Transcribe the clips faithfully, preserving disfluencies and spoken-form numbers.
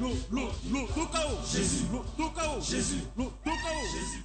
l'eau, l'eau, l'eau, Tokao. Jésus, l'eau, Tokao. Jésus, l'eau, Tokao. Jésus.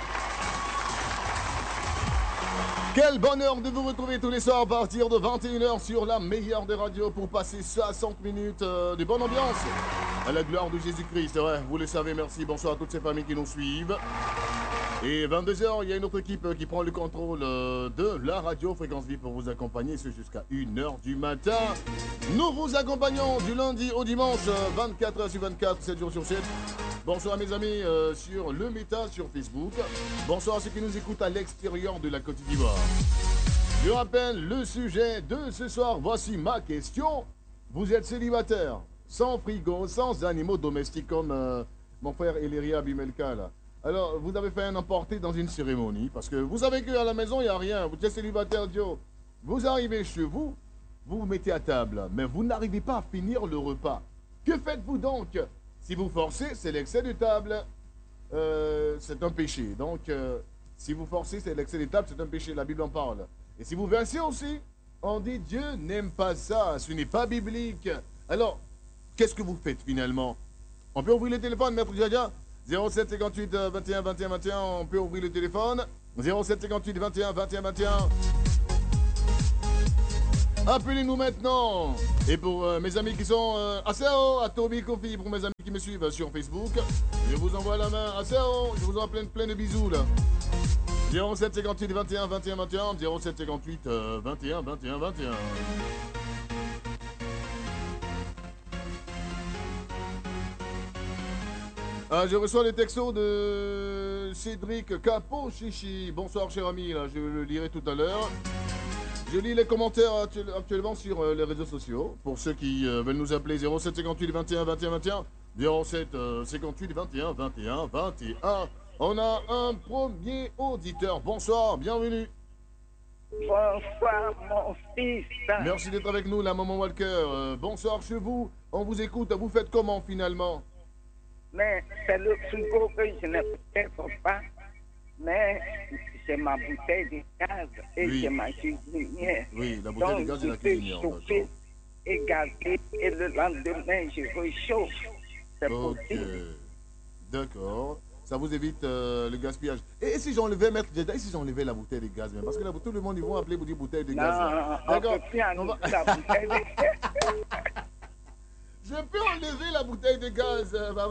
Quel bonheur de vous retrouver tous les soirs à partir de vingt et une heures sur la meilleure des radios pour passer soixante minutes euh, de bonne ambiance à la gloire de Jésus-Christ. Ouais, vous le savez, merci. Bonsoir à toutes ces familles qui nous suivent. Et vingt-deux heures, il y a une autre équipe qui prend le contrôle euh, de la radio Fréquence Vie pour vous accompagner, c'est jusqu'à une heure du matin. Nous vous accompagnons du lundi au dimanche, vingt-quatre heures sur vingt-quatre, sept jours sur sept. Bonsoir à mes amis euh, sur le Méta, sur Facebook. Bonsoir à ceux qui nous écoutent à l'extérieur de la Côte d'Ivoire. Je rappelle le sujet de ce soir. Voici ma question. Vous êtes célibataire, sans frigo, sans animaux domestiques comme euh, mon frère Eléria Bimelka là. Alors, vous avez fait un emporté dans une cérémonie, parce que vous savez qu'à la maison, il n'y a rien. Vous êtes célibataire, Dio. Vous arrivez chez vous, vous vous mettez à table, mais vous n'arrivez pas à finir le repas. Que faites-vous donc? Si vous forcez, c'est l'excès de table. Euh, c'est un péché. Donc, euh, si vous forcez, c'est l'excès de table, c'est un péché. La Bible en parle. Et si vous versez aussi, on dit Dieu n'aime pas ça. Ce n'est pas biblique. Alors, qu'est-ce que vous faites finalement? On peut ouvrir le téléphone, Maître Djadia? zéro sept cinquante-huit vingt et un vingt et un vingt et un, on peut ouvrir le téléphone. zéro sept cinquante-huit vingt et un vingt et un vingt et un. Appelez-nous maintenant. Et pour euh, mes amis qui sont euh, à Sao, à Toby Kofi, pour mes amis qui me suivent sur Facebook, je vous envoie la main à Sao. Je vous envoie plein, plein de bisous là. zéro sept cinquante-huit vingt et un vingt et un vingt et un, zéro sept cinquante-huit vingt et un vingt et un vingt et un. Ah, je reçois les textos de Cédric Capochichi. Bonsoir, cher ami. Là, je le lirai tout à l'heure. Je lis les commentaires actu- actuellement sur euh, les réseaux sociaux. Pour ceux qui euh, veulent nous appeler, zéro sept cinquante-huit vingt et un vingt et un vingt et un, zéro sept cinquante-huit vingt et un vingt et un vingt et un. On a un premier auditeur. Bonsoir, bienvenue. Bonsoir, mon fils. Merci d'être avec nous, la maman Walker. Euh, bonsoir chez vous. On vous écoute. Vous faites comment finalement? Mais c'est le frigo que je ne peut-être pas. Mais c'est ma bouteille de gaz et Oui. c'est ma cuisinière. Oui, la bouteille de gaz et la cuisinière. Donc, je peux chauffer et gazer et le lendemain, je réchauffe. C'est Ok. possible. D'accord. Ça vous évite euh, le gaspillage. Et, et si j'enlevais, Maître Djeda, et si j'enlevais la bouteille de gaz même? Parce que là, tout le monde, ils vont appeler pour dire bouteille de gaz. Non, on D'accord. peut plus On va- enlever la bouteille de gaz. Je peux enlever la bouteille de gaz, euh, maman.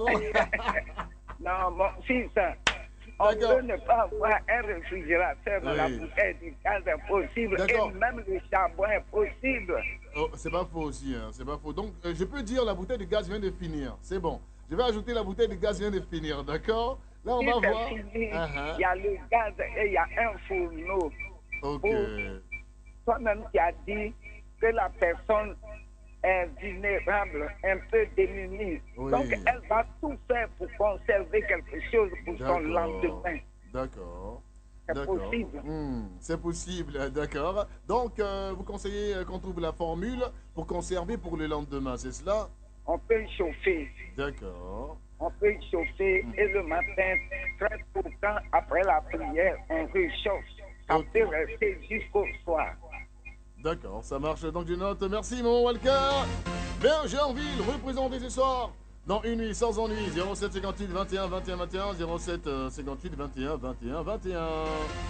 Non, mon fils, on D'accord. peut ne pas avoir un réfrigérateur dans la Oui. bouteille de gaz, c'est possible. D'accord. Et même le charbon est possible. Oh, c'est pas faux aussi, hein, c'est pas faux. Donc, euh, je peux dire la bouteille de gaz vient de finir. C'est bon. Je vais ajouter la bouteille de gaz vient de finir, d'accord? Là, on Si va c'est voir. fini, Uh-huh. il y a le gaz et il y a un fourneau. Ok. Toi-même, tu as dit que la personne est vulnérable, un peu démunie. Oui. Donc, elle va tout faire pour conserver quelque chose pour son D'accord. lendemain. D'accord. C'est D'accord. possible. Hmm, c'est possible, d'accord. Donc, euh, vous conseillez euh, qu'on trouve la formule pour conserver pour le lendemain, c'est cela? On peut chauffer. D'accord. On peut chauffer et le matin, très pourtant, après la prière, on réchauffe. Ça Ok. peut rester jusqu'au soir. D'accord, ça marche. Donc, je note. Merci, mon Walker. Bergerville, représenté ce soir dans une nuit sans ennui. zéro sept cinquante-huit vingt et un vingt et un vingt et un, zéro sept cinquante-huit vingt et un vingt et un vingt et un.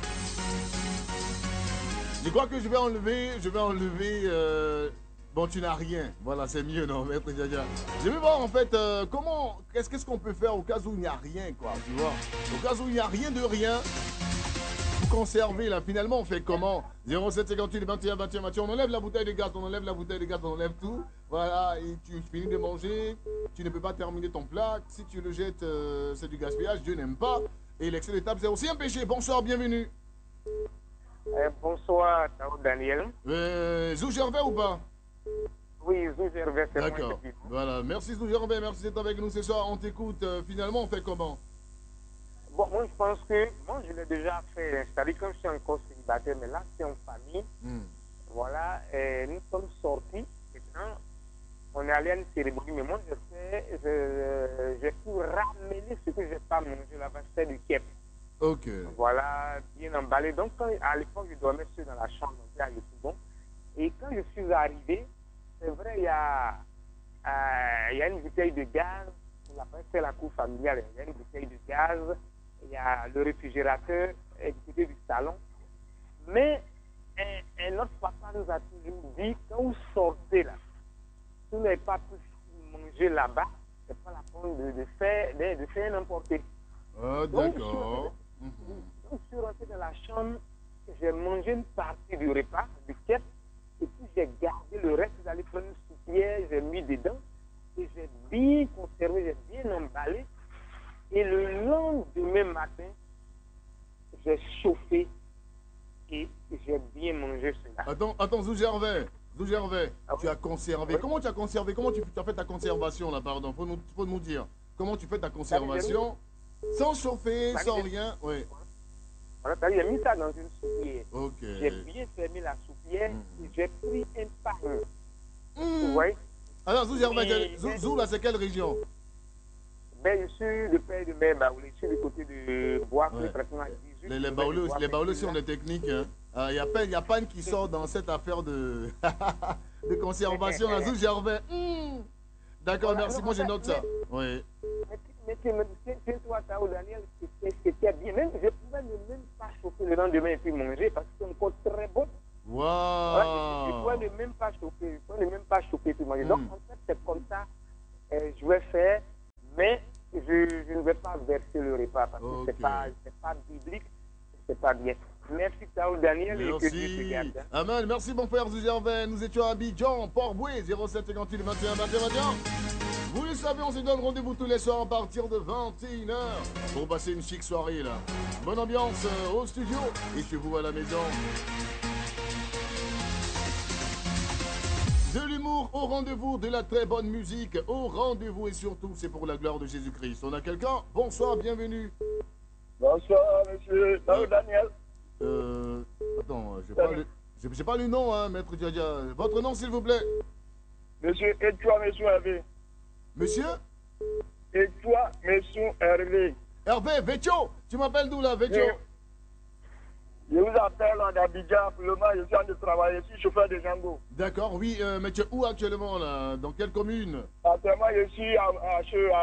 Je crois que je vais enlever, je vais enlever. Euh... Bon, tu n'as rien. Voilà, c'est mieux, non, Maître Djadia. Je vais voir en fait euh, comment, qu'est-ce qu'est-ce qu'on peut faire au cas où il n'y a rien, quoi, tu vois. Au cas où il n'y a rien de rien. Vous conservez là, finalement on fait comment? Zéro sept cinquante-huit vingt et un vingt et un vingt et un, on enlève la bouteille de gaz, on enlève la bouteille de gaz, on enlève tout. Voilà, et tu finis de manger, tu ne peux pas terminer ton plat. Si tu le jettes, euh, c'est du gaspillage, Dieu n'aime pas. Et l'excès de table, c'est aussi un péché. Bonsoir, bienvenue. Eh, bonsoir, Daoud Daniel. Euh, Zou Gervais ou pas? Oui, Zou Gervais, c'est moi D'accord. qui dis. Voilà, merci Zou Gervais, merci d'être avec nous ce soir. On t'écoute. Euh, finalement, on fait comment? Bon, moi, je pense que, moi, je l'ai déjà fait. C'est-à-dire, quand je suis encore célibataire, mais là, c'est en famille. Hmm. Voilà, et nous sommes sortis. Et quand on est allé à une cérémonie, mais moi, je fais, je, j'ai pu ramener ce que je n'ai pas mangé là-bas, c'est du kep. Ok. Voilà, bien emballé. Donc, quand, à l'époque, je dormais seul dans la chambre, donc là, je suis bon. Et quand je suis arrivé, c'est vrai, il y a euh, il y a une bouteille de gaz, on appelle ça la cour familiale, il y a une bouteille de gaz, il y a le réfrigérateur du côté du salon. Mais un, un autre papa nous a toujours dit, quand vous sortez là, si vous n'avez pas pu manger là-bas, c'est pas la peine de, de faire de, de faire n'importe quoi. Ah, d'accord. Donc, je suis rentré dans la chambre, j'ai mangé une partie du repas, du quête, et puis j'ai gardé le reste, j'allais prendre une soupière, j'ai mis dedans, et j'ai bien conservé, j'ai bien emballé. Et le lendemain matin, j'ai chauffé et j'ai bien mangé cela. Attends, attends, Zou-Gervais, Zou-Gervais, Ah oui. tu as conservé. Oui. Comment tu as conservé? Comment tu, tu as fait ta conservation là, pardon? Faut nous, faut nous dire. Comment tu fais ta conservation? Sans chauffer, Ça, sans j'ai- rien. Oui. Voilà, j'ai mis ça dans une soupière. Ok. J'ai bien fermé la soupière Mm. et j'ai pris un pain. Mmh. Vous voyez? Alors, Zou-Gervais, Et- quel- Zou, Zou, là, c'est quelle région? Ben, je suis de père de mère Baoulé, je suis du côté de Bois, Ouais. pratiquement à dix-huit. Les, les kilomètres de Baoulés, Bois, les Baoulés aussi, on là. est techniques. Il hein. n'y a, pas- y a pas une qui sort dans cette affaire de, de conservation. Là, Zou-Gervais. Mmh. D'accord, Voilà, merci. non, Moi, en je fait, note ça. mais- Oui. Mais, mais tu me dis, c'est toi, Tao Daniel, c'était c'était bien. Même, je pouvais ne même pas chauffer le lendemain et puis manger parce que c'est encore très bon. Voilà, je ne Waouh. pouvais ne même pas chauffer, je pouvais ne même pas chauffer et puis manger. Donc, Mm. en fait, c'est comme ça, euh, je vais faire, mais je, je ne vais pas verser le repas parce que Ok. ce n'est pas, c'est pas biblique, c'est pas bien. Merci, Tao Daniel, et que Dieu te Merci. garde. hein. Amen. Merci, mon frère Zou-Gervais. Nous étions à Abidjan, Port-Boué, zéro sept cinquante-huit vingt et un vingt et un vingt et un. Vous le savez, on se donne rendez-vous tous les soirs à partir de vingt et une heures pour passer une chic soirée là. Bonne ambiance euh, au studio et chez vous à la maison. De l'humour au rendez-vous, de la très bonne musique au rendez-vous et surtout, c'est pour la gloire de Jésus-Christ. On a quelqu'un? Bonsoir, bienvenue. Bonsoir, monsieur Tao Euh. Daniel. Euh. Attends, j'ai pas, le... j'ai- j'ai pas le nom, hein, maître Djadia. Votre nom, s'il vous plaît? Monsieur, et toi, monsieur Hervé. Monsieur? Et toi, monsieur Hervé. Hervé, Vétio. Tu m'appelles d'où là, Vétio? Oui. Je vous appelle en Abidjan. Pour le moment, je suis en train de travailler. Je suis chauffeur de Django. D'accord, oui, euh, mais tu es où actuellement là? Dans quelle commune? Actuellement, je suis à, à,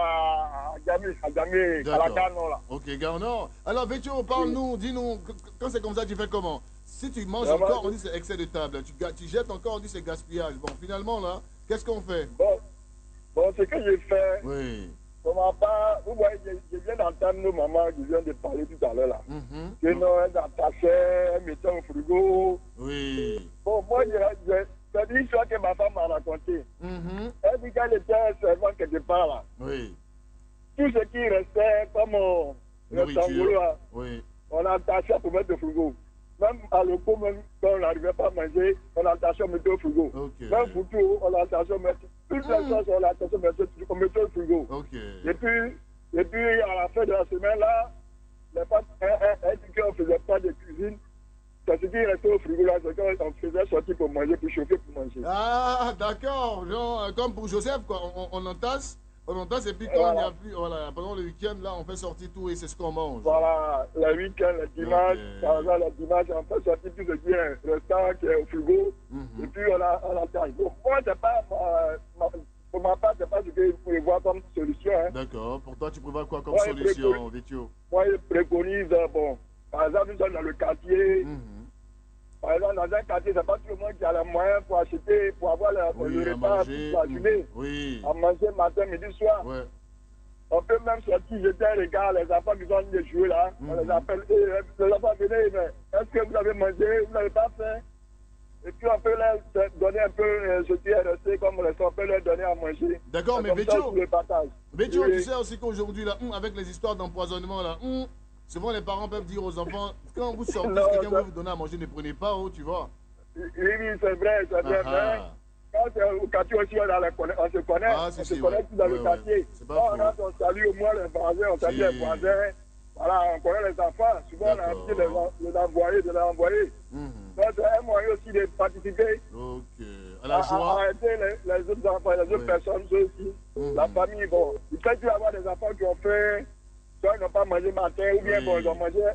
à, à Gamé, à Gamé, à la D'accord. gare Nord, là. Ok, Gare Nord. Alors, Vétio, parle-nous, dis-nous, qu- quand c'est comme ça, tu fais comment? Si tu manges Vraiment, encore, je- on dit c'est excès de table. Tu, ga- tu jettes encore, on dit c'est gaspillage. Bon, finalement là, qu'est-ce qu'on fait? Bon, bon, ce que j'ai fait, Oui. pour ma part, vous voyez, je, je viens d'entendre nos mamans qui viennent de parler tout à l'heure, là. Mhm. Que non, elles attachaient, elles mettaient au frigo. Oui. Bon, moi, je, je, c'est une histoire que ma femme m'a racontée. Mhm. Elle dit qu'elle était servante quelque part, là. Oui. Tout ce qui restait comme euh, le Nourriture. sangoulou, là, Oui. on attachait pour mettre au frigo. Même à l'eau, même quand on n'arrivait pas à manger, on attachait, on mettait au frigo. Ok. Même pour tout, on attachait, on mettait. Toutes les Mm. choses, on attachait, on mettait, on mettait au frigo. Ok. Et puis, et puis, à la fin de la semaine, là, les femmes, elles, elles, elles disaient qu'on ne faisait pas de cuisine. C'est ce qui restait au frigo, là, c'est qu'on faisait sortir pour manger, pour chauffer pour manger. Ah, d'accord. Genre, euh, comme pour Joseph, quoi. On, on entasse, on entasse, et puis quand il n'y a Voilà. plus, voilà, pendant le week-end, là, on fait sortir tout et c'est ce qu'on mange. Voilà, le week-end, le dimanche, Ok. par exemple, le dimanche, on fait sortir tout ce qui est restant, qui est au frigo. Et Mhm. puis on a, on attache. Donc moi, c'est pas, ma, ma, pour ma part, c'est pas ce que je pouvais voir comme solution. Hein. D'accord. Pour toi, tu prévois quoi comme Ouais, solution, préco- Vétio? Moi, je préconise, euh, bon, par exemple, nous sommes dans le quartier. Mhm. Par exemple, dans un quartier, c'est pas tout le monde qui a les moyens pour acheter, pour avoir le, Oui, le à repas manger. toute la journée. Mhm. Oui. À manger matin, midi, soir. Ouais. On peut même sortir, jeter un regard, les enfants qui sont en train de jouer là. On Mhm. les appelle, eh, les enfants, venez, mais est-ce que vous avez mangé, vous n'avez pas faim? Et puis on peut leur donner un peu euh, ce qui est resté comme reste, on peut leur donner à manger. D'accord, mais Comme ça, Vétio, tout le partage. Vétio, Oui. tu sais aussi qu'aujourd'hui, là, hum, avec les histoires d'empoisonnement, là, hum, souvent les parents peuvent dire aux enfants, quand vous sortez, Non, si quelqu'un ça- veut vous donner à manger, ne prenez pas, oh, tu vois. Oui, oui, c'est vrai, c'est vrai. Ah, mais ah. quand c'est au quartier aussi, on, a la conna- on se connaît, Ah, si, on si, se connaît ouais. tous dans Ouais, le ouais. quartier. C'est pas Quand faux. on a, on salue au moins les voisins, on salue Si. les voisins. Voilà, on connaît les enfants. Souvent, on a D'accord. envie de les, en- de les envoyer, de les envoyer. Mhm. Donc, c'est un moyen aussi de participer Ok. À à, la à- joie. à aider les, les autres enfants, les autres Ouais. personnes eux aussi. Mhm. La famille, bon, il peut y avoir des enfants qui ont fait, soit ils n'ont pas mangé matin, ou bien Oui. bon, ils ont mangé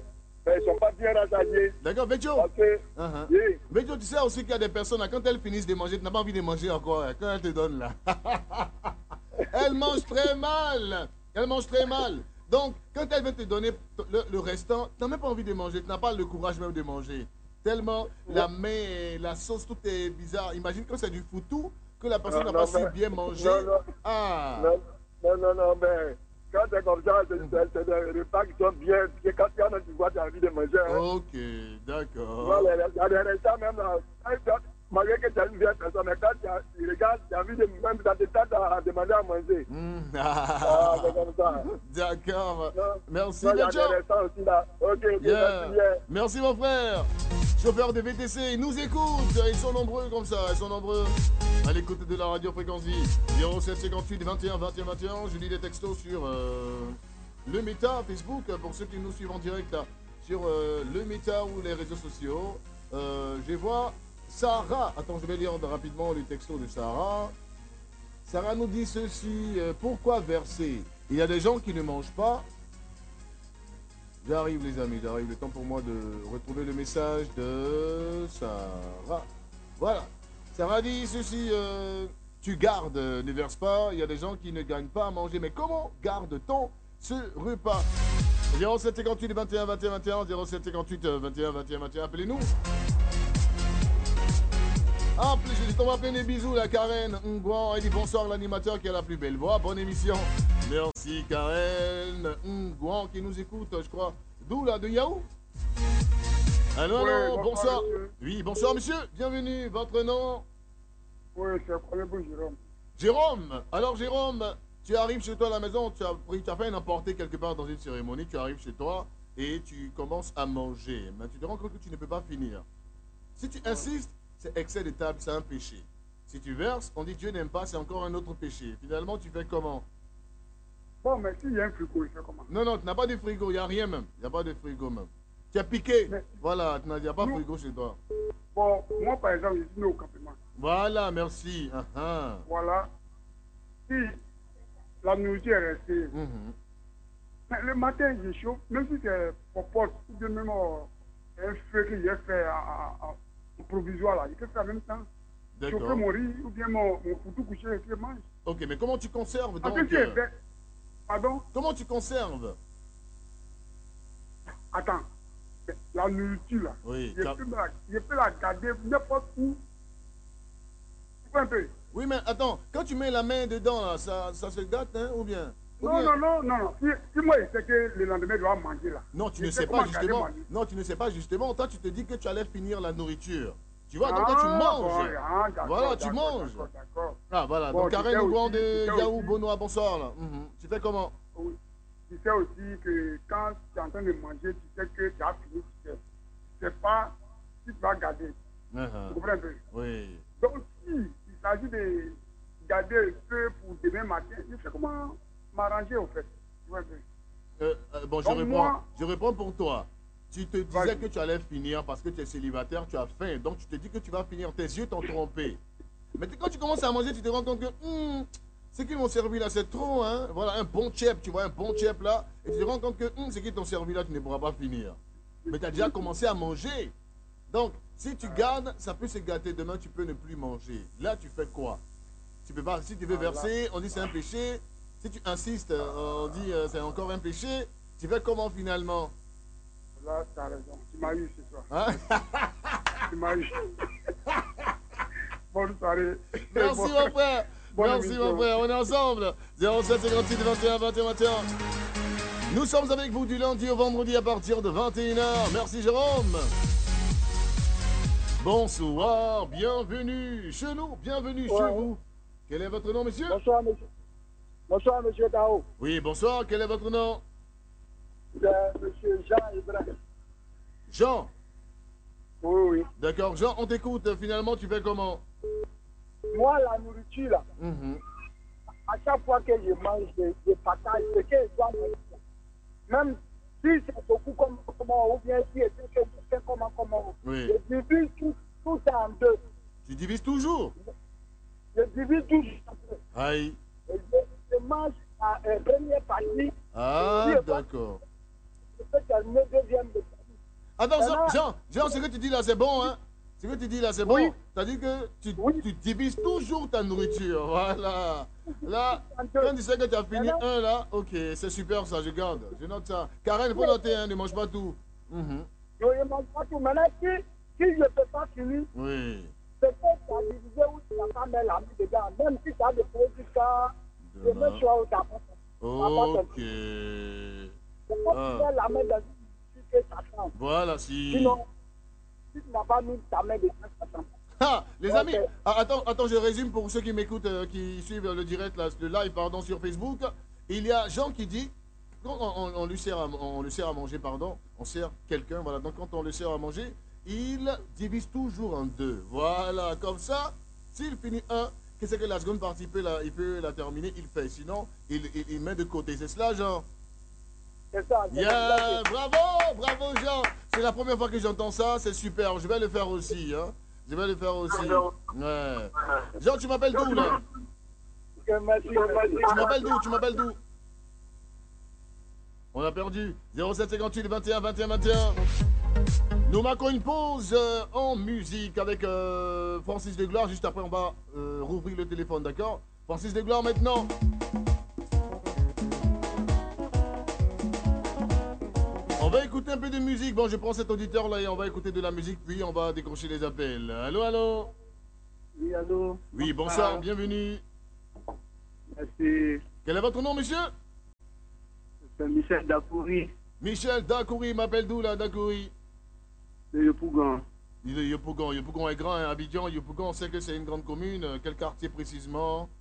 mais ils ne sont pas bien rassasiés. D'accord, Béjo. Parce que, Uh-huh. oui, Béjo, tu sais aussi qu'il y a des personnes, là, quand elles finissent de manger, tu n'as pas envie de manger encore. Hein, quand elles te donnent là. Elles mangent très mal. Elles mangent très mal. Donc, quand elles viennent te donner le, le restant, tu n'as même pas envie de manger. Tu n'as pas le courage même de manger. Tellement la main, la sauce, tout est bizarre. Imagine quand c'est du foutou, que la personne n'a pas su mais- bien manger. Non, non, Ah. non, non, non, non, mais quand c'est comme ça, c'est c'est- c'est des repas qui sont bien. Parce que quand tu as tu vois, tu as envie de manger. Hein. Ok, Tu d'accord. vois, les- les- il y a des restants même là. Quand tu as- Malgré que tu as une vieille personne, mais quand tu, as, tu regardes, tu as envie de même dans tes têtes à demander à manger. Hmm. Ah, c'est comme ça. D'accord. Non, Merci, non, il y a Béjo. des restants aussi là. Ok, ok, Yeah. merci bien. Merci mon frère. Chauffeur de V T C, ils nous écoutent. Ils sont nombreux comme ça. Ils sont nombreux à l'écoute de la radio Fréquence Vie. zéro sept cinquante-huit vingt et un vingt et un vingt et un. Je lis des textos sur euh, le Meta Facebook pour ceux qui nous suivent en direct là, sur euh, le Meta ou les réseaux sociaux. Euh, je vois Sarah. Attends, je vais lire rapidement le texto de Sarah. Sarah nous dit ceci. euh, pourquoi verser? Il y a des gens qui ne mangent pas. J'arrive les amis, j'arrive. Le temps pour moi de retrouver le message de Sarah. Voilà. Sarah dit ceci, euh, tu gardes, euh, ne verse pas. Il y a des gens qui ne gagnent pas à manger. Mais comment garde-t-on ce repas? zéro sept cinquante-huit vingt et un vingt et un vingt et un, zéro sept cinquante-huit vingt et un vingt et un vingt et un, appelez-nous. Ah, plus, je t'envoie plein de bisous, la Karen Ngouan. Elle dit bonsoir, l'animateur qui a la plus belle voix. Bonne émission. Merci, Karen Ngouan qui nous écoute, je crois. D'où là, de Yahoo? Allô, Oui, allô, bonsoir, bonsoir. monsieur. Oui, bonsoir, monsieur. Bienvenue. Votre nom? Oui, c'est le premier bout, Jérôme. Jérôme. Alors, Jérôme, tu arrives chez toi à la maison, tu as, pris, tu as fait un emporté quelque part dans une cérémonie, tu arrives chez toi et tu commences à manger. Mais tu te rends compte que tu ne peux pas finir. Si tu insistes, c'est excès de table, c'est un péché. Si tu verses, on dit Dieu n'aime pas, c'est encore un autre péché. Finalement, tu fais comment? Bon, mais s'il y a un frigo, il fait comment? Non, non, tu n'as pas de frigo, il n'y a rien même. Il n'y a pas de frigo même. Tu as piqué. Mais- Voilà, il n'y a pas de Non. frigo chez toi. Bon, moi, par exemple, je suis né au campement. Voilà, merci. Ah, ah. Voilà. Si la nourriture est restée, Mhm. mais le matin, je chauffe, même si c'est popote, ou bien même euh, un feu que j'ai fait à, à- à- en provisoire, là, je peux faire en même temps. Chauffer D'accord. mon riz, ou bien mon, mon foutu couché et je mange. Ok, mais comment tu conserves Parce donc que si elle euh, fait... Pardon? Comment tu conserves? Attends. La nourriture, là, Oui, je car- peux, la, je peux la garder n'importe où. Tu vois un peu? oui, mais attends, quand tu mets la main dedans, là, ça, ça se gâte, hein, ou bien? Ou Non, bien- non, non, non, non. Si, si moi, je sais que le lendemain, je dois manger, là. Non, tu je ne sais sais pas comment garder justement. ma vie. Non, tu ne sais pas justement. Toi, tu te dis que tu allais finir la nourriture. Tu vois, donc toi, tu Ah, manges. bon, ah, d'accord, Voilà, tu d'accord, manges. d'accord, d'accord. Ah, voilà. Bon, donc, tu Karen sais Ngouan aussi- de tu sais Yahoo, aussi- Bonois, bonsoir, là. Mhm. Tu fais comment? Oui. Tu sais aussi que quand tu es en train de manger, tu sais que tu as fini, tu sais. C'est pas si tu vas garder. Uh-huh. Tu comprends un peu? Oui. Donc, si il s'agit de garder un peu pour demain matin, je sais comment m'arranger, au fait. Tu vois un peu? Euh, euh, bon, je Donc, réponds, moi- je réponds pour toi. Tu te disais Vas-y. que tu allais finir parce que tu es célibataire, tu as faim. Donc, tu te dis que tu vas finir. Tes yeux t'ont trompé. Mais t- quand tu commences à manger, tu te rends compte que hum, ce qu'ils m'ont servi là, c'est trop. Hein? Voilà, un bon chep, tu vois, un bon chep là. Et tu te rends compte que hum, ce qu'ils t'ont servi là, tu ne pourras pas finir. Mais tu as déjà commencé à manger. Donc, si tu gardes, ça peut se gâter. Demain, tu peux ne plus manger. Là, tu fais quoi? Tu peux pas. Si tu veux verser, on dit c'est un péché. Si tu insistes, euh, on dit euh, c'est encore un péché. Tu fais comment finalement? Là, tu as raison. Tu m'as eu ce soir. Hein? Tu m'as eu. Bonne soirée. Merci Bon- mon frère. bonne Merci émission. mon frère. On est ensemble. zéro sept cinquante-huit vingt et un vingt et un vingt et un. Nous sommes avec vous du lundi au vendredi à partir de vingt et une heures. Merci Jérôme. Bonsoir, bienvenue chez nous, bienvenue Ouais. chez vous. Quel est votre nom, monsieur? Bonsoir, monsieur. Bonsoir, monsieur Tao. Oui, bonsoir, quel est votre nom? C'est monsieur Jean Ibrahim. Jean. Oui, oui. D'accord, Jean, on t'écoute. Finalement, tu fais comment? Moi, la nourriture, là, Mhm. à chaque fois que je mange, je, je partage ce que je dois manger. Même si c'est beaucoup comme comment, ou bien si c'est quelque chose comment, comment, Oui. je divise tout, tout ça en deux. Tu divises toujours? Je divise tout ça en deux. Aïe. Et je, je mange à une première partie, Ah, Oui, d'accord. je peux terminer deuxième partie. Attends, Jean, Alors- Jean, Jean, ce que tu dis là, c'est bon, hein? Ce que tu dis là, c'est bon. Oui. C'est-à-dire que tu, Oui. tu divises toujours ta nourriture. Voilà. Là, quand tu sais que tu as fini Alors- un là, ok, c'est super ça, je garde. Je note ça. Karen, il faut noter, hein, ne mange pas tout. Mhm. Je ne mange pas tout. Maintenant, si, si je ne peux pas finir, Oui. c'est que tu as divisé où tu n'as pas mis la vie dedans. Même si tu as des produits, ça, je Demain. me choix où tu n'as pas. Ok. C'est pas Ah. tu mets la main dans une que ça change. Voilà, si. Sinon, si tu n'as pas mis ta main dedans, ça change. Ah, les Ok. amis, ah, attends, attends, je résume pour ceux qui m'écoutent, euh, qui suivent le direct, là, le live, pardon, sur Facebook. Il y a Jean qui dit, quand on, on- on lui sert à, on lui sert à manger, pardon, on sert quelqu'un, voilà, donc quand on le sert à manger, il divise toujours en deux. Voilà, comme ça, s'il finit un, qu'est-ce que la seconde partie peut la, il peut la terminer, il fait. Sinon, il, il, il met de côté. C'est cela, Jean? C'est ça. c'est Yeah, ça. bravo, bravo Jean. C'est la première fois que j'entends ça, c'est super. Je vais le faire aussi, hein. Je vais le faire aussi. Ouais. Jean, tu m'appelles d'où là? Ok, merci, merci. Tu m'appelles d'où? Tu m'appelles d'où? On a perdu. zéro sept cinquante-huit vingt et un vingt et un vingt et un. Nous marquons une pause euh, en musique avec euh, Francis Degloire. Juste après, on va euh, rouvrir le téléphone, d'accord? Francis Degloire maintenant. On va écouter un peu de musique. Bon, je prends cet auditeur là et on va écouter de la musique, puis on va décrocher les appels. Allô, allô? Oui, allô. Oui, bonsoir, bienvenue. Merci. Quel est votre nom, monsieur? C'est Michel Dakouri Michel Dakouri, m'appelle d'où là, Dakouri? de Yopougon. Il est Yopougon. Yopougon est grand, hein, Abidjan. Yopougon, on sait que c'est une grande commune. Euh, Quel quartier précisément?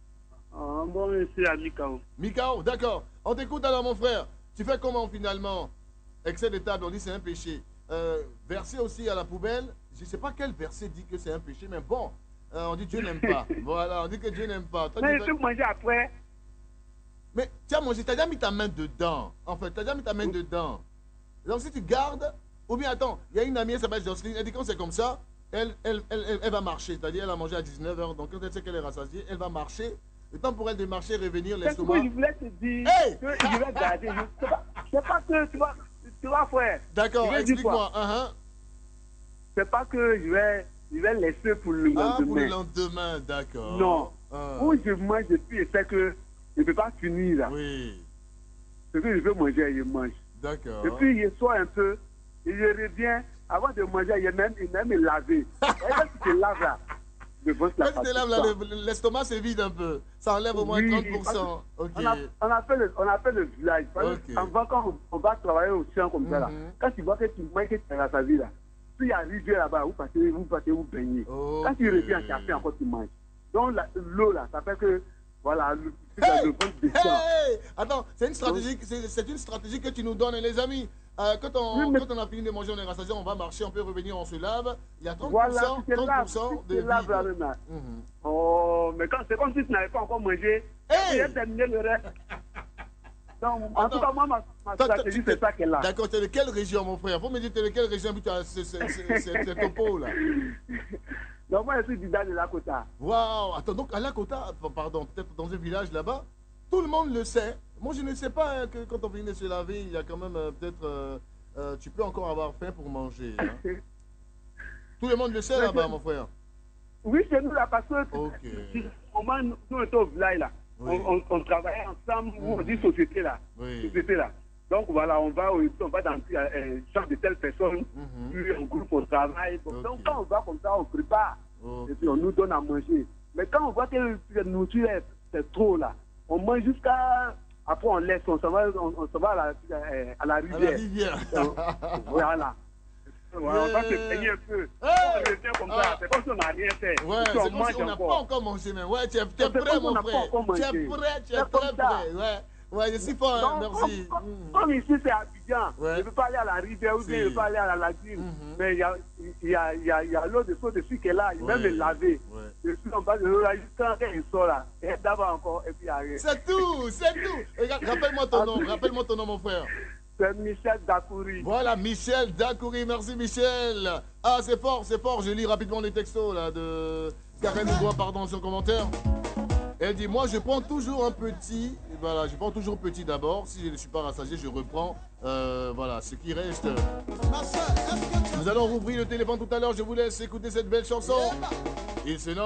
Ah, bon, monsieur Amikao. Mikao, d'accord. On t'écoute alors, mon frère. Tu fais comment finalement? Excès de table, on dit c'est un péché. Euh, verser aussi à la poubelle, je ne sais pas quel verset dit que c'est un péché, mais bon, euh, on dit Dieu n'aime pas. Voilà, on dit que Dieu n'aime pas. Toi, Mais tu il fais- faut manger après. Mais tu as mangé, tu as déjà mis ta main dedans. En fait, tu as déjà mis ta main dedans. Donc si tu gardes, ou bien attends, il y a une amie, elle s'appelle Jocelyne, elle dit quand c'est comme ça, elle, elle, elle, elle, elle va marcher. C'est-à-dire elle a mangé à dix-neuf heures, donc quand elle sait qu'elle est rassasiée, elle va marcher. Le temps pour elle de marcher, revenir, C'est ce l'estomac. que je voulais te dire. Hey! Que je vais garder. Je sais pas, c'est pas que tu vas, tu vas faire. D'accord, Je vais dire explique-moi. quoi? Uh-huh. C'est pas que je vais, je vais laisser pour le Ah, pour le lendemain. lendemain, d'accord. Non. Ah. Où je mange depuis, et c'est que je ne peux pas finir là. Oui, Ce que je veux manger, je mange. d'accord. Et puis je sors un peu, et je reviens. Avant de manger, il même, il même me laver. Et quand tu te laves là, je brosse la Quand tu te face. laves, là, le- l'estomac se vide un peu. Ça enlève au moins Oui, trente pour cent. Ok. On a, on, a fait le, on a fait le village. Parce que Ok. avant, quand on, on va travailler au champ comme ça, là, Mhm. quand tu vois que tu manques de la sa vie, là, tu y arrives là-bas, vous passez, vous passez, vous baignez. Ok. Quand tu reviens, tu as fait encore, tu manges. Donc la- l'eau, là, ça fait que, voilà, le, Hey! le ventre descend. Hey! Attends, c'est une stratégie, c'est c'est une stratégie que tu nous donnes, les amis. Euh, quand, on, Oui, mais- quand on a fini de manger, on est rassasié, on va marcher, on peut revenir, on se lave. Il y a trente pour cent, Voilà, tu te trente laves, pour cent tu de te laves là, vide. là. Mhm. Oh, mais quand c'est comme si tu n'avais pas encore mangé, Hey! tu as terminé le reste. Donc, en Attends. tout cas, moi, ma, ma Toi, toi, stratégie, tu c'est t'es- ça qu'elle a. D'accord, tu es de quelle région, mon frère? Faut me dire, tu es de quelle région, puis tu as ce, ce, ce, ce- ce topo là. Donc, moi, je suis du Dal de la Côte. Waouh! Attends, donc à Lakota, pardon, peut-être dans un village là-bas, tout le monde le sait. Moi, je ne sais pas hein, que quand on vient de se laver, il y a quand même euh, peut-être. euh, euh, tu peux encore avoir faim pour manger. hein. Tout le monde le sait Mais là-bas, c'est- mon frère. Oui, c'est nous là, parce que Ok. au moins, nous, nous étions au village là. Oui. On, on, on travaillait ensemble, Mhm. on dit société là. Oui. Société là. Donc voilà, on va, au- on va dans un euh, champ de telle personne, Mhm. puis en groupe on travaille. Bon, Ok. Donc quand on va comme ça, on prépare. Ok. Et puis on nous donne à manger. Mais quand on voit que la nourriture est- c'est trop là, on mange jusqu'à. Après on laisse, on s'en va, on, on s'en va à la, euh, à la À la rivière. rivière. Donc, voilà. Voilà, on va se Yeah. baigner un peu. Hey! On revient comme Ah. ça, c'est comme si on n'a rien fait. Ouais, Et puis c'est on comme mange si on n'a pas encore. encore mangé, mais ouais, tu es, tu es C'est prêt, comme si on mon n'a pas frère. encore Tu es mangé. prêt, tu es C'est très comme ça. prêt. Ouais, ouais, je suis fort, hein, Donc, merci. Comme, Mm. comme ici, c'est Abidjan. Ouais. Je ne peux pas aller à la rivière ou bien Si. je ne peux pas aller à la lagune. Mhm. Mais il y a, il y a, il y a, il y a l'eau de saut dessus qui est là. Il va Ouais. me laver. Ouais. Je suis en bas de l'eau là, jusqu'à quand il sort là. Et d'abord encore, et puis arrête. C'est tout, c'est tout. Et ra- Rappelle-moi ton nom, rappelle-moi ton nom, mon frère. C'est Michel Dakouri. Voilà, Michel Dakouri, merci Michel. Ah, c'est fort, c'est fort. Je lis rapidement les textos là de Karen Dubois, pardon, son commentaire. Elle dit, moi je prends toujours un petit voilà, je prends toujours petit d'abord. Si je ne suis pas rassasié, je reprends euh, voilà, ce qui reste. Nous allons rouvrir le téléphone tout à l'heure. Je vous laisse écouter cette belle chanson. Il se nomme